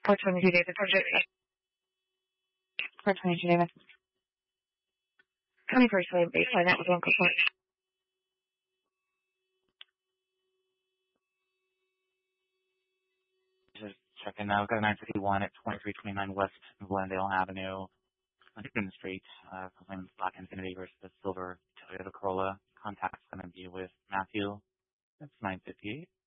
422 Davis. 422 Davis. County First Lane baseline, that was one complaint. Just checking now. We've got a 951 at 2329 West Glendale Avenue, Lincoln Street, complaint Black Infinity versus the silver Toyota Corolla. Contact's going to be with Matthew. That's 958.